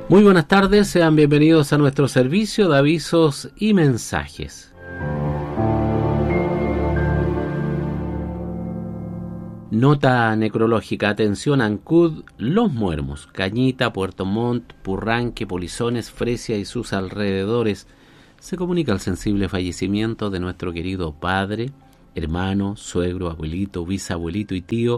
Muy buenas tardes, sean bienvenidos a nuestro servicio de avisos y mensajes. Nota necrológica, atención Ancud, Los Muermos, Cañita, Puerto Montt, Purranque, Polizones, Fresia y sus alrededores. Se comunica el sensible fallecimiento de nuestro querido padre, hermano, suegro, abuelito, bisabuelito y tío,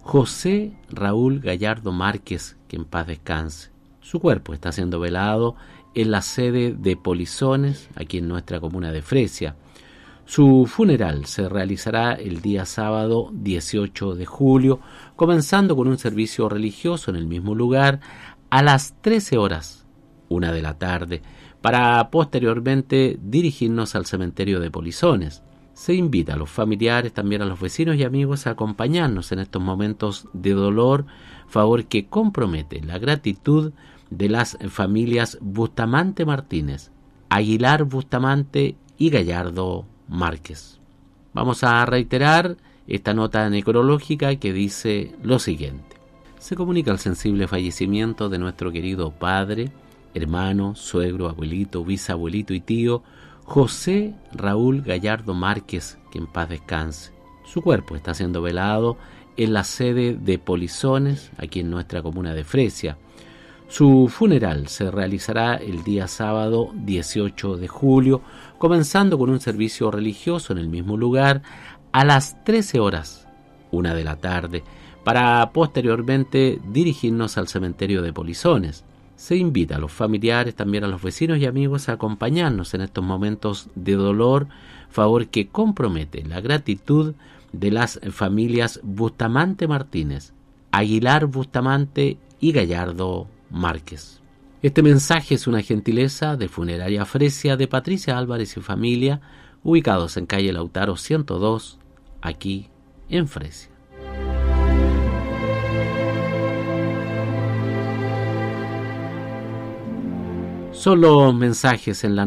José Raúl Gallardo Márquez, que en paz descanse. Su cuerpo está siendo velado en la sede de Polizones, aquí en nuestra comuna de Fresia. Su funeral se realizará el día sábado 18 de julio, comenzando con un servicio religioso en el mismo lugar a las 13 horas, 1 de la tarde, para posteriormente dirigirnos al cementerio de Polizones. Se invita a los familiares, también a los vecinos y amigos a acompañarnos en estos momentos de dolor, favor que compromete la gratitud de las familias Bustamante Martínez, Aguilar Bustamante y Gallardo Márquez. Vamos a reiterar esta nota necrológica que dice lo siguiente. Se comunica el sensible fallecimiento de nuestro querido padre, hermano, suegro, abuelito, bisabuelito y tío, José Raúl Gallardo Márquez, que en paz descanse. Su cuerpo está siendo velado en la sede de Polizones, aquí en nuestra comuna de Fresia. Su funeral se realizará el día sábado 18 de julio, comenzando con un servicio religioso en el mismo lugar a las 13 horas, 1 de la tarde, para posteriormente dirigirnos al cementerio de Polizones. Se invita a los familiares, también a los vecinos y amigos a acompañarnos en estos momentos de dolor, favor que compromete la gratitud de las familias Bustamante Martínez, Aguilar Bustamante y Gallardo Márquez. Este mensaje es una gentileza de Funeraria Fresia de Patricia Álvarez y familia, ubicados en calle Lautaro 102, aquí en Fresia. Son los mensajes en la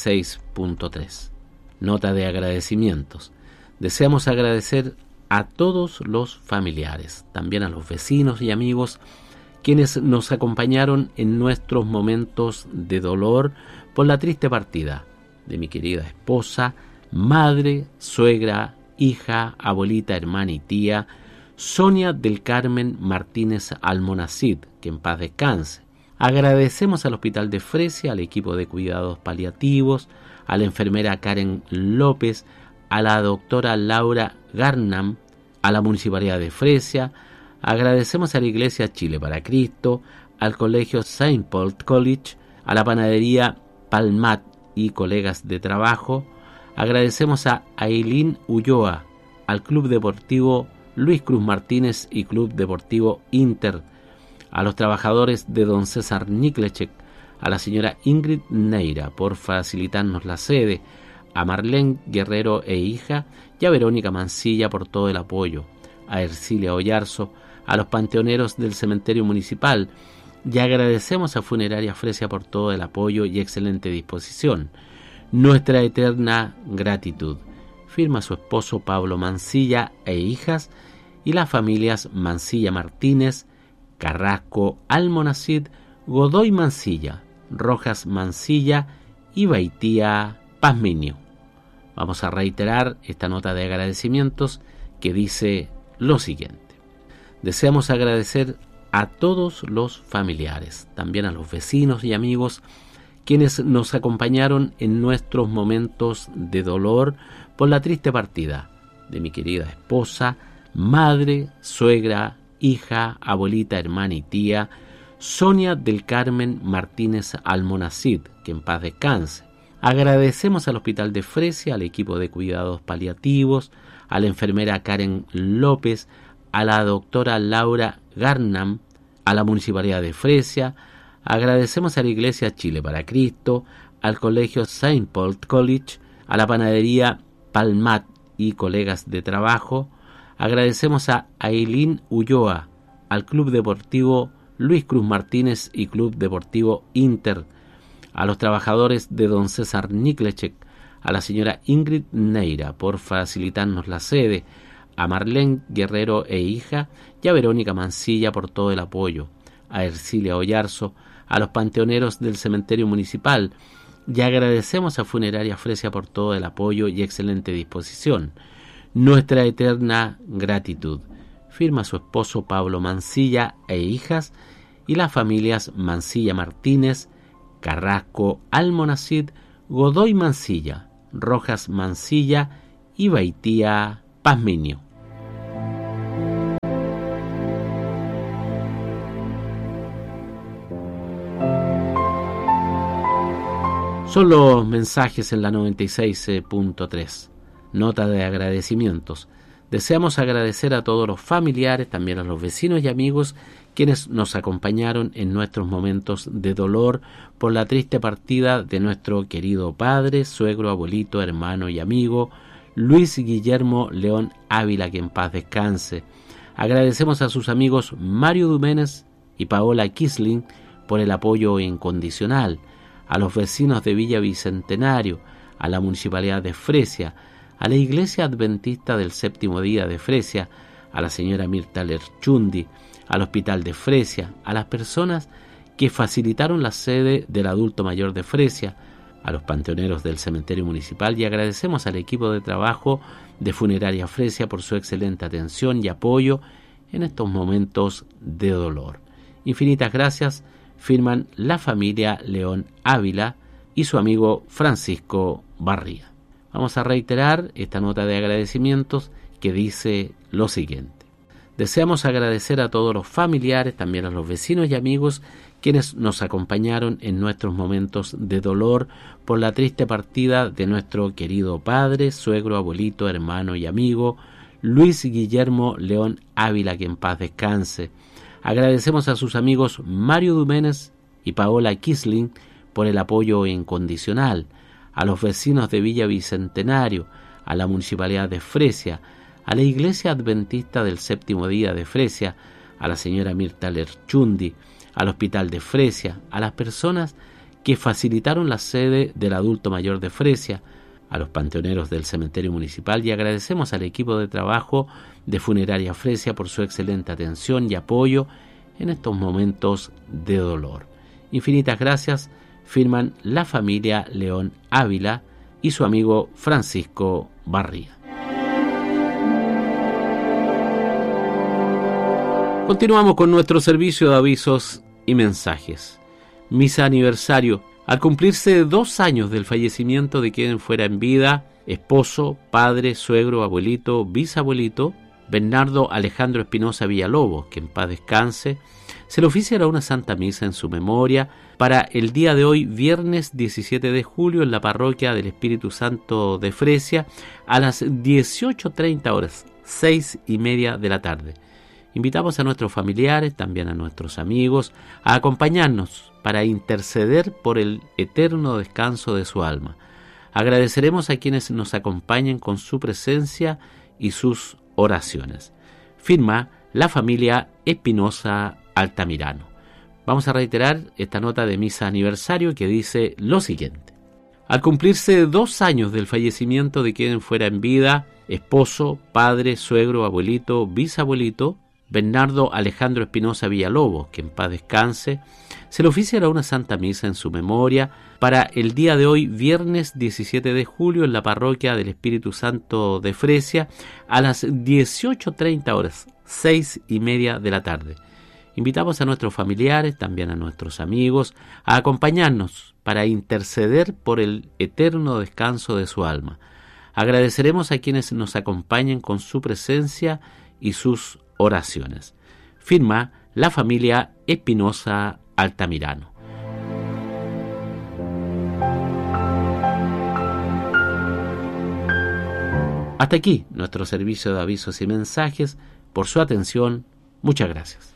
96.3. Nota de agradecimientos. Deseamos agradecer a todos los familiares, también a los vecinos y amigos quienes nos acompañaron en nuestros momentos de dolor por la triste partida de mi querida esposa, madre, suegra, hija, abuelita, hermana y tía, Sonia del Carmen Martínez Almonacid, que en paz descanse. Agradecemos al Hospital de Fresia, al equipo de cuidados paliativos, a la enfermera Karen López, a la doctora Laura Garnam, a la Municipalidad de Fresia. Agradecemos a la Iglesia Chile para Cristo, al Colegio St. Paul College, a la Panadería Palmat y colegas de trabajo. Agradecemos a Ailín Ulloa, al Club Deportivo Luis Cruz Martínez y Club Deportivo Inter, a los trabajadores de don César Niklechek, a la señora Ingrid Neira por facilitarnos la sede, a Marlene Guerrero e hija y a Verónica Mancilla por todo el apoyo, a Ercilia Ollarzo, a los panteoneros del cementerio municipal, y agradecemos a Funeraria Fresia por todo el apoyo y excelente disposición. Nuestra eterna gratitud. Firma su esposo Pablo Mancilla e hijas y las familias Mancilla Martínez, Carrasco Almonacid, Godoy Mancilla, Rojas Mancilla y Baitía Pazmiño. Vamos a reiterar esta nota de agradecimientos que dice lo siguiente. Deseamos agradecer a todos los familiares, también a los vecinos y amigos quienes nos acompañaron en nuestros momentos de dolor por la triste partida de mi querida esposa, madre, suegra, hija, abuelita, hermana y tía, Sonia del Carmen Martínez Almonacid, que en paz descanse. Agradecemos al Hospital de Fresia, al equipo de cuidados paliativos, a la enfermera Karen López, a la doctora Laura Garnam, a la Municipalidad de Fresia. Agradecemos a la Iglesia Chile para Cristo, al Colegio St. Paul College, a la Panadería Palmat y colegas de trabajo. Agradecemos a Ailín Ulloa, al Club Deportivo Luis Cruz Martínez y Club Deportivo Inter, a los trabajadores de don César Niklechek, a la señora Ingrid Neira por facilitarnos la sede, a Marlene Guerrero e hija y a Verónica Mancilla por todo el apoyo, a Ercilia Oyarzo, a los panteoneros del cementerio municipal, y agradecemos a Funeraria Fresia por todo el apoyo y excelente disposición. Nuestra eterna gratitud. Firma su esposo Pablo Mancilla e hijas y las familias Mancilla Martínez, Carrasco Almonacid, Godoy Mancilla, Rojas Mancilla y Baitía Pazmiño. Son los mensajes en la 96.3. Nota de agradecimientos. Deseamos agradecer a todos los familiares, también a los vecinos y amigos quienes nos acompañaron en nuestros momentos de dolor por la triste partida de nuestro querido padre, suegro, abuelito, hermano y amigo, Luis Guillermo León Ávila, que en paz descanse. Agradecemos a sus amigos Mario Duménez y Paola Kisling por el apoyo incondicional, a los vecinos de Villa Bicentenario, a la Municipalidad de Fresia, a la Iglesia Adventista del Séptimo Día de Fresia, a la señora Mirta Lerchundi, al Hospital de Fresia, a las personas que facilitaron la sede del Adulto Mayor de Fresia, a los panteoneros del Cementerio Municipal, y agradecemos al equipo de trabajo de Funeraria Fresia por su excelente atención y apoyo en estos momentos de dolor. Infinitas gracias, firman la familia León Ávila y su amigo Francisco Barría. Vamos a reiterar esta nota de agradecimientos que dice lo siguiente. Deseamos agradecer a todos los familiares, también a los vecinos y amigos quienes nos acompañaron en nuestros momentos de dolor por la triste partida de nuestro querido padre, suegro, abuelito, hermano y amigo, Luis Guillermo León Ávila, que en paz descanse. Agradecemos a sus amigos Mario Duménez y Paola Kisling por el apoyo incondicional, a los vecinos de Villa Bicentenario, a la Municipalidad de Fresia, a la Iglesia Adventista del Séptimo Día de Fresia, a la señora Mirta Lerchundi, al Hospital de Fresia, a las personas que facilitaron la sede del Adulto Mayor de Fresia, a los panteoneros del Cementerio Municipal, y agradecemos al equipo de trabajo de Funeraria Fresia por su excelente atención y apoyo en estos momentos de dolor. Infinitas gracias, firman la familia León Ávila y su amigo Francisco Barría. Continuamos con nuestro servicio de avisos y mensajes. Misa aniversario. Al cumplirse 2 años del fallecimiento de quien fuera en vida, esposo, padre, suegro, abuelito, bisabuelito, Bernardo Alejandro Espinosa Villalobos, que en paz descanse, se le oficiará una santa misa en su memoria para el día de hoy, viernes 17 de julio, en la parroquia del Espíritu Santo de Fresia, a las 18:30 horas, 6:30 de la tarde. Invitamos a nuestros familiares, también a nuestros amigos, a acompañarnos para interceder por el eterno descanso de su alma. Agradeceremos a quienes nos acompañen con su presencia y sus oraciones. Firma la familia Espinosa Altamirano. Vamos a reiterar esta nota de misa aniversario que dice lo siguiente. Al cumplirse 2 años del fallecimiento de quien fuera en vida, esposo, padre, suegro, abuelito, bisabuelito, Bernardo Alejandro Espinosa Villalobos, que en paz descanse, se le oficiará una santa misa en su memoria para el día de hoy, viernes 17 de julio, en la parroquia del Espíritu Santo de Fresia, a las 18:30 horas, 6:30 de la tarde. Invitamos a nuestros familiares, también a nuestros amigos, a acompañarnos para interceder por el eterno descanso de su alma. Agradeceremos a quienes nos acompañen con su presencia y sus oraciones. Firma la familia Espinosa Altamirano. Hasta aquí nuestro servicio de avisos y mensajes. Por su atención, muchas gracias.